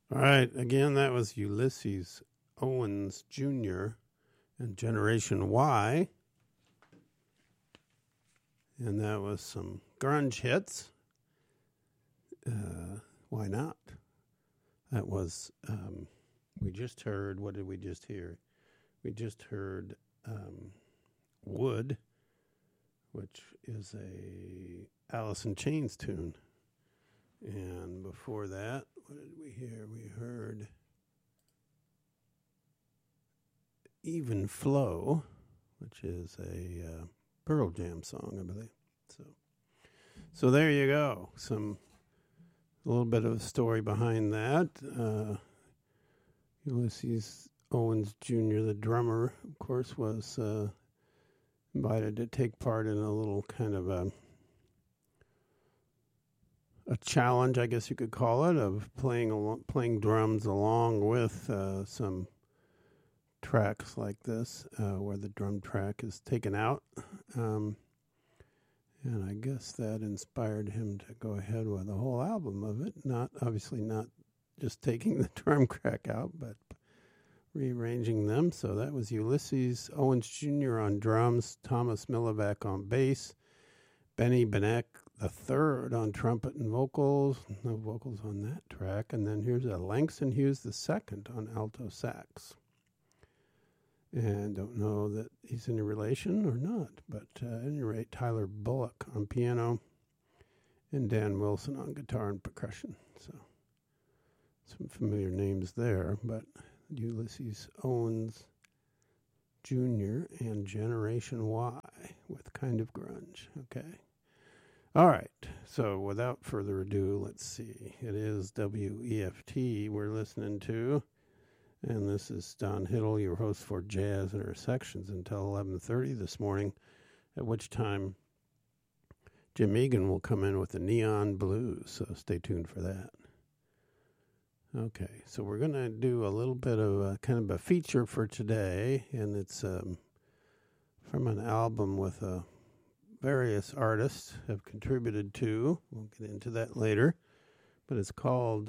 All right, again, that was Ulysses Owens Jr. and Generation Y. And that was some grunge hits. Why not? That was, we just heard, what did we just hear? We just heard Wood, which is a Alice in Chains tune. And before that, what did we hear? We heard Even Flow, which is a Pearl Jam song, I believe. So there you go. A little bit of a story behind that. Ulysses Owens Jr., the drummer, of course, was invited to take part in a little kind of a challenge, I guess you could call it, of playing drums along with some tracks like this, where the drum track is taken out. And I guess that inspired him to go ahead with a whole album of it. Obviously not just taking the drum track out, but rearranging them. So that was Ulysses Owens Jr. on drums, Thomas Milivak on bass, Benny Benek III on trumpet and vocals. No vocals on that track. And then here's a Langston Hughes II on alto sax. And don't know that he's in a relation or not, but at any rate, Tyler Bullock on piano and Dan Wilson on guitar and percussion. So some familiar names there, but Ulysses Owens Jr. and Generation Y with Kind of Grunge. Okay. All right. So without further ado, let's see. It is WEFT we're listening to. And this is Don Hiddle, your host for Jazz Intersections until 11:30 this morning, at which time Jim Egan will come in with the Neon Blues, so stay tuned for that. Okay, so we're going to do a little bit of a kind of a feature for today, and it's from an album with various artists have contributed to. We'll get into that later, but it's called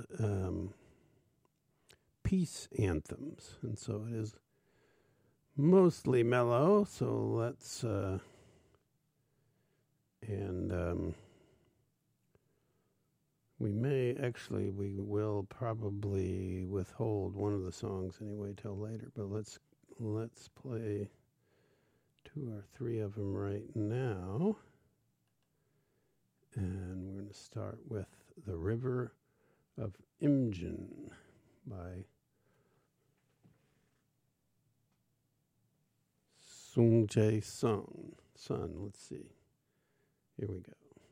Peace Anthems, and so it is mostly mellow. So let's we will probably withhold one of the songs anyway till later, but let's play 2 or 3 of them right now, and we're going to start with The River of Imjin by Sung Jae Sun. Let's see. Here we go.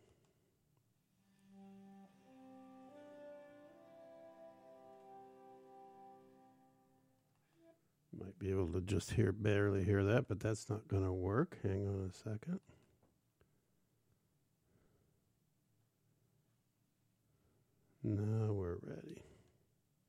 Might be able to just barely hear that, but that's not going to work. Hang on a second. Now we're ready.